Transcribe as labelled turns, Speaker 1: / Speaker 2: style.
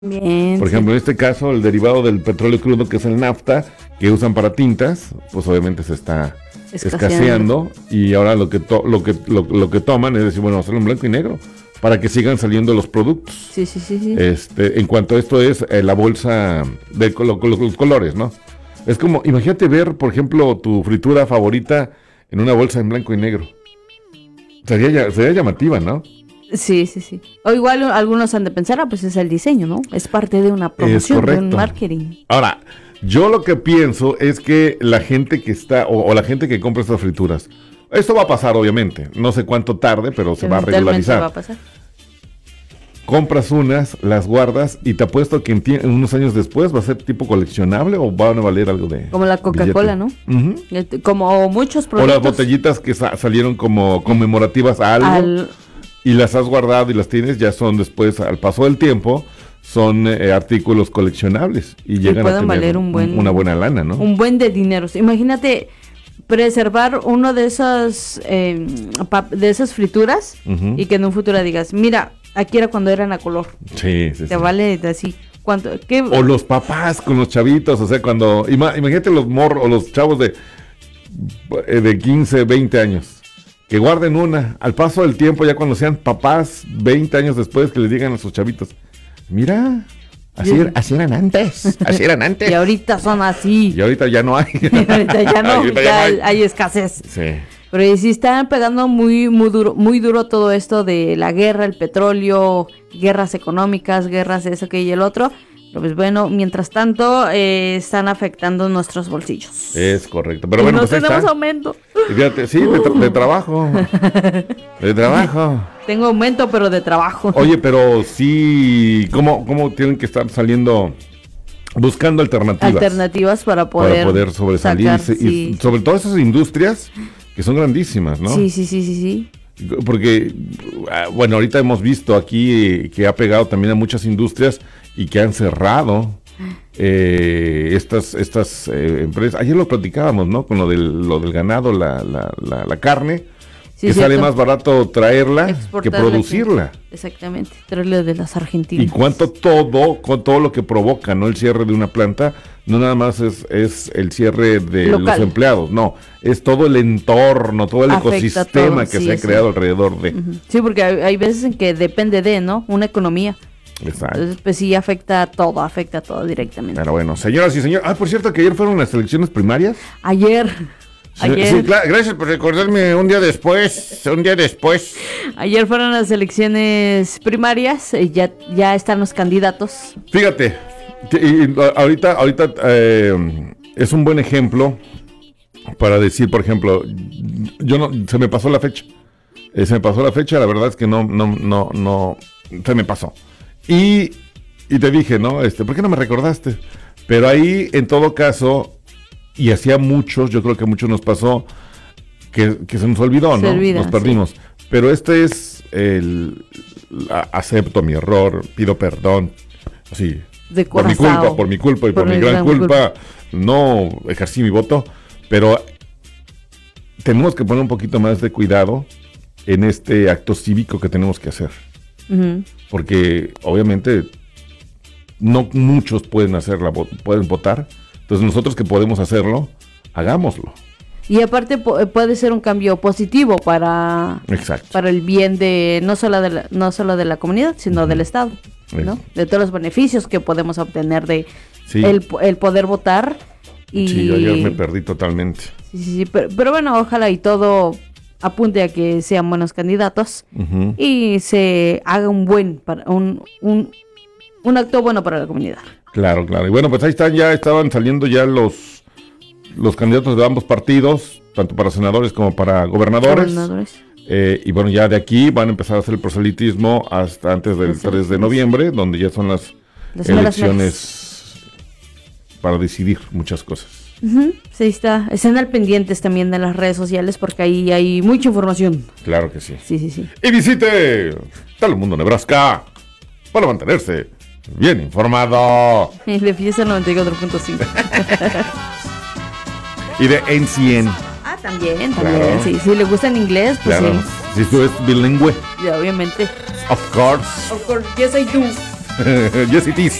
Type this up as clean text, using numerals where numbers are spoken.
Speaker 1: Bien,
Speaker 2: Por ejemplo, en este caso, el derivado del petróleo crudo, que es el nafta, que usan para tintas, pues obviamente se está escaseando, y ahora lo que toman es decir, bueno, hacerlo en blanco y negro para que sigan saliendo los productos.
Speaker 1: Sí.
Speaker 2: En cuanto a esto es la bolsa de los colores, ¿no? Es como, imagínate ver, por ejemplo, tu fritura favorita en una bolsa en blanco y negro. Sería llamativa, ¿no?
Speaker 1: Sí. O igual algunos han de pensar, pues es el diseño, ¿no? Es parte de una promoción, de un marketing.
Speaker 2: Ahora, yo lo que pienso es que la gente que está, o la gente que compra estas frituras, esto va a pasar obviamente, no sé cuánto tarde, pero se va a regularizar.
Speaker 1: Va a pasar.
Speaker 2: Compras unas, las guardas y te apuesto que en unos años después va a ser tipo coleccionable o van a valer algo de
Speaker 1: como la Coca-Cola, ¿no?
Speaker 2: Uh-huh.
Speaker 1: Como muchos productos.
Speaker 2: O las botellitas que salieron como conmemorativas a algo y las has guardado y las tienes, ya son después, al paso del tiempo, son artículos coleccionables y llegan a tener
Speaker 1: valer
Speaker 2: una buena lana, ¿no?
Speaker 1: Un buen de dinero. Imagínate preservar uno de esas frituras uh-huh. y que en un futuro digas, mira, aquí era cuando eran a color.
Speaker 2: Sí.
Speaker 1: Te vale así. ¿Cuánto? ¿Qué?
Speaker 2: O los papás con los chavitos, o sea, cuando imagínate los morros o los chavos de 15, 20 años. Que guarden una, al paso del tiempo, ya cuando sean papás, 20 años después, que les digan a sus chavitos, mira, así eran antes.
Speaker 1: Y ahorita son así.
Speaker 2: Y ahorita ya no hay.
Speaker 1: ahorita ya no, hay escasez.
Speaker 2: Sí.
Speaker 1: Pero sí están pegando muy duro todo esto de la guerra, el petróleo, guerras económicas, guerras de eso que y el otro. Pero pues bueno, mientras tanto están afectando nuestros bolsillos.
Speaker 2: Es correcto. Pero bueno,
Speaker 1: no
Speaker 2: pues
Speaker 1: tenemos aumento.
Speaker 2: Fíjate, sí, de trabajo. De trabajo.
Speaker 1: Tengo aumento, pero de trabajo.
Speaker 2: Oye, pero sí, ¿cómo tienen que estar saliendo, buscando alternativas?
Speaker 1: Alternativas para poder
Speaker 2: sobresalir. Y sobre todo esas industrias que son grandísimas, ¿no?
Speaker 1: Sí.
Speaker 2: Porque, bueno, ahorita hemos visto aquí que ha pegado también a muchas industrias y que han cerrado estas empresas. Ayer lo platicábamos, ¿no? Con lo del ganado, la carne, que sale más barato traerla que producirla.
Speaker 1: Exactamente, traerla de las Argentinas.
Speaker 2: Y con todo lo que provoca, ¿no? El cierre de una planta, no nada más es el cierre de los empleados, no, es todo el entorno, todo el ecosistema que se ha creado alrededor de.
Speaker 1: Uh-huh. Sí, porque hay veces en que depende de, ¿no? Una economía.
Speaker 2: Exacto.
Speaker 1: Entonces, pues sí, afecta todo directamente.
Speaker 2: Pero bueno, señoras y señores, por cierto, que ayer fueron las elecciones primarias.
Speaker 1: Ayer.
Speaker 2: Sí, claro, gracias por recordarme un día después.
Speaker 1: Ayer fueron las elecciones primarias, ya están los candidatos.
Speaker 2: Fíjate, ahorita es un buen ejemplo para decir, por ejemplo, se me pasó la fecha. La verdad es que no, se me pasó. Y te dije, ¿no? ¿Por qué no me recordaste? Pero ahí, en todo caso, y hacía muchos, yo creo que a muchos nos pasó, que se nos olvidó, ¿no? Nos perdimos. Sí. Pero es acepto mi error, pido perdón, así,
Speaker 1: de
Speaker 2: por mi culpa y por mi gran culpa, no ejercí mi voto, pero tenemos que poner un poquito más de cuidado en este acto cívico que tenemos que hacer. Uh-huh. Porque obviamente no muchos pueden votar. Entonces nosotros que podemos hacerlo, hagámoslo.
Speaker 1: Y aparte puede ser un cambio positivo para el bien de no solo de la comunidad, sino del Estado, ¿no? De todos los beneficios que podemos obtener de el poder votar.
Speaker 2: Sí, yo ayer me perdí totalmente.
Speaker 1: Sí, pero bueno, ojalá y todo apunte a que sean buenos candidatos uh-huh. y se haga un acto bueno para la comunidad.
Speaker 2: Claro. Y bueno, pues ahí estaban saliendo ya los candidatos de ambos partidos, tanto para senadores como para gobernadores. Y bueno, ya de aquí van a empezar a hacer el proselitismo hasta antes del 3 de noviembre, donde ya son las elecciones para decidir muchas cosas.
Speaker 1: Uh-huh. Sí, están al pendientes también de las redes sociales porque ahí hay mucha información.
Speaker 2: Claro que sí.
Speaker 1: Sí.
Speaker 2: Y visite Telemundo Nebraska para mantenerse bien informado.
Speaker 1: De Fiesta 94.5.
Speaker 2: Y de NCN.
Speaker 1: También. Sí, si le gusta en inglés, pues claro.
Speaker 2: Sí. Si tú eres bilingüe.
Speaker 1: Yeah, obviamente.
Speaker 2: Of course.
Speaker 1: Yes, I do.
Speaker 2: Jessy Tiz.